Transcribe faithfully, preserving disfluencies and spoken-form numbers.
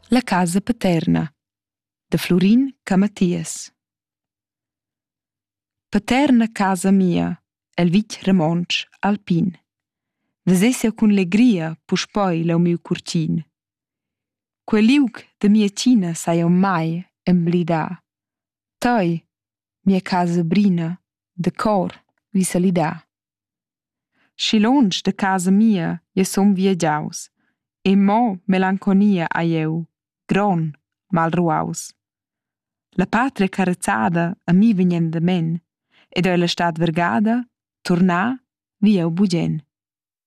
La casa paterna da Florin Camatias. Paterna casa mia, el vitg romontsch alpin. Vesessia cun legria puspoi leu miu curtin. Quel liug da mia tgina saja mai emblidà. Toi, mia casa brina, de cor vi salidà. Schi lonsch da casa mia jeu som viagiaus, e mo melanconia ha jeu, gron mal ruaus. La patria carrezzada a mi vegnendamein, ed ella stat vargada, tornà vi jeu bugen.